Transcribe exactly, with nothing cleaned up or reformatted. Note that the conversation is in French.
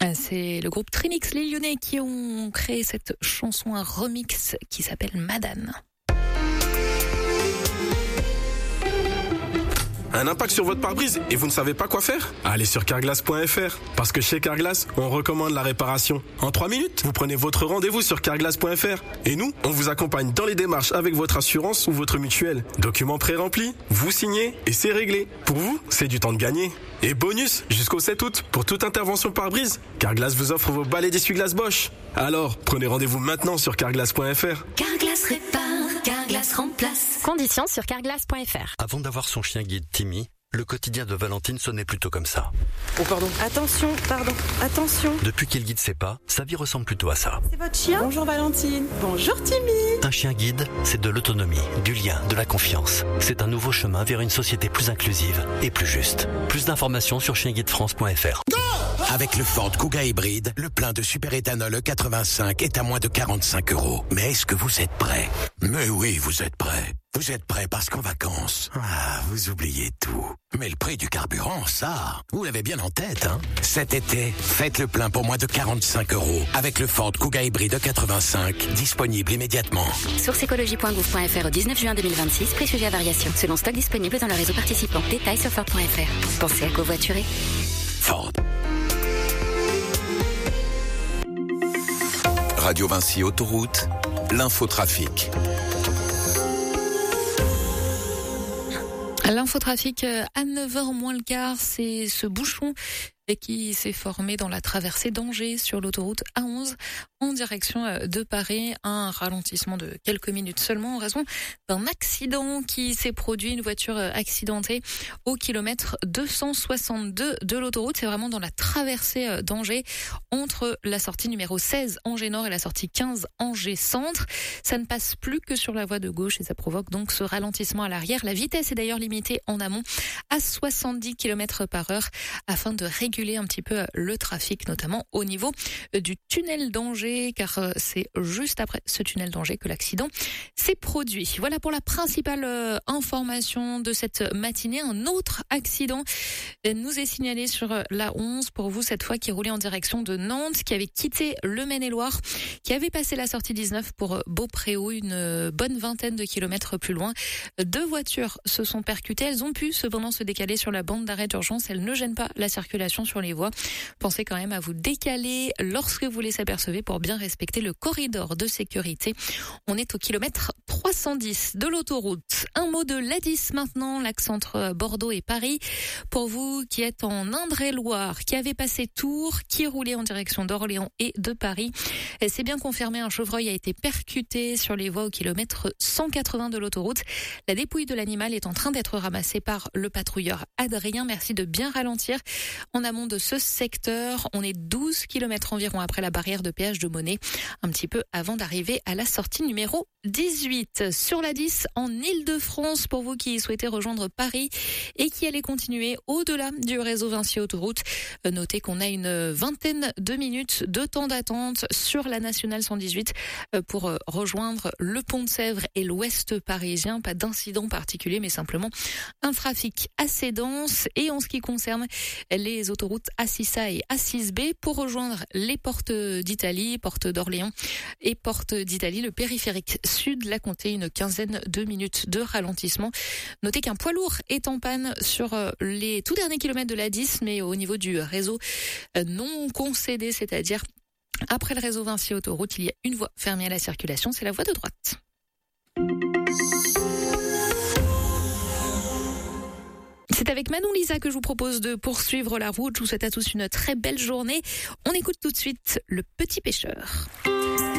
C'est le groupe Trinix, les Lyonnais, qui ont créé cette chanson, un remix qui s'appelle Madame. Un impact sur votre pare-brise et vous ne savez pas quoi faire? Allez sur carglass point f r, parce que chez Carglass, on recommande la réparation. En trois minutes, vous prenez votre rendez-vous sur carglass point f r et nous, on vous accompagne dans les démarches avec votre assurance ou votre mutuelle. Documents pré-remplis, vous signez et c'est réglé. Pour vous, c'est du temps de gagner. Et bonus, jusqu'au sept août, pour toute intervention pare-brise, Carglass vous offre vos balais d'essuie-glace Bosch. Alors, prenez rendez-vous maintenant sur carglass point f r. Carglass répare, Carglass remplace. Conditions sur carglass point f r. Avant d'avoir son chien guide Timmy, le quotidien de Valentine sonnait plutôt comme ça. Oh pardon. Attention, pardon, attention. Depuis qu'il guide ses pas, sa vie ressemble plutôt à ça. C'est votre chien? Bonjour Valentine. Bonjour Timmy. Un chien guide, c'est de l'autonomie, du lien, de la confiance. C'est un nouveau chemin vers une société plus inclusive et plus juste. Plus d'informations sur chien guide france point f r. Avec le Ford Kuga hybride, le plein de superéthanol E quatre-vingt-cinq est à moins de quarante-cinq euros. Mais est-ce que vous êtes prêts? Mais oui, vous êtes prêts. Vous êtes prêts parce qu'en vacances, ah, vous oubliez tout. Mais le prix du carburant, ça, vous l'avez bien en tête, hein? Cet été, faites le plein pour moins de quarante-cinq euros avec le Ford Kuga hybride E quatre-vingt-cinq, disponible immédiatement. Source écologie point gouv point f r au dix-neuf juin deux mille vingt-six, prix sujet à variation, selon stock disponible dans le réseau participant. Détails sur ford point f r. Pensez à covoiturer. Ford. Radio Vinci Autoroute, l'infotrafic. L'infotrafic à neuf heures moins le quart, c'est ce bouchon qui s'est formé dans la traversée d'Angers sur l'autoroute A onze en direction de Paris. Un ralentissement de quelques minutes seulement en raison d'un accident qui s'est produit, une voiture accidentée au kilomètre deux cent soixante-deux de l'autoroute. C'est vraiment dans la traversée d'Angers entre la sortie numéro seize Angers Nord et la sortie quinze Angers Centre. Ça ne passe plus que sur la voie de gauche et ça provoque donc ce ralentissement à l'arrière. La vitesse est d'ailleurs limitée en amont à soixante-dix kilomètres par heure afin de réguler un petit peu le trafic, notamment au niveau du tunnel d'Angers, car c'est juste après ce tunnel d'Angers que l'accident s'est produit. Voilà pour la principale information de cette matinée. Un autre accident nous est signalé sur la onze, pour vous cette fois, qui roulait en direction de Nantes, qui avait quitté le Maine-et-Loire, qui avait passé la sortie dix-neuf pour Beaupréau, une bonne vingtaine de kilomètres plus loin. Deux voitures se sont percutées. Elles ont pu cependant se décaler sur la bande d'arrêt d'urgence. Elles ne gênent pas la circulation sur les voies. Pensez quand même à vous décaler lorsque vous les apercevez pour bien respecter le corridor de sécurité. On est au kilomètre trois cent dix de l'autoroute. Un mot de l'A dix maintenant, l'axe entre Bordeaux et Paris. Pour vous qui êtes en Indre-et-Loire, qui avez passé Tours, qui roulait en direction d'Orléans et de Paris, c'est bien confirmé, un chevreuil a été percuté sur les voies au kilomètre cent quatre-vingts de l'autoroute. La dépouille de l'animal est en train d'être ramassée par le patrouilleur Adrien. Merci de bien ralentir. En amont de ce secteur, on est douze kilomètres environ après la barrière de péage de Monet, un petit peu avant d'arriver à la sortie numéro dix-huit. Sur la dix, en Île-de-France, pour vous qui souhaitez rejoindre Paris et qui allez continuer au-delà du réseau Vinci Autoroute, notez qu'on a une vingtaine de minutes de temps d'attente sur la nationale cent dix-huit pour rejoindre le Pont de Sèvres et l'ouest parisien. Pas d'incident particulier, mais simplement un trafic assez dense. Et en ce qui concerne les autoroutes A six A et A six B, pour rejoindre les portes d'Italie, porte d'Orléans et porte d'Italie, le périphérique sud, là comptez une quinzaine de minutes de ralentissement. Notez qu'un poids lourd est en panne sur les tout derniers kilomètres de l'A dix, mais au niveau du réseau non concédé, c'est-à-dire après le réseau Vinci Autoroute, il y a une voie fermée à la circulation, c'est la voie de droite. C'est avec Manon Lisa que je vous propose de poursuivre la route. Je vous souhaite à tous une très belle journée. On écoute tout de suite Le Petit Pêcheur.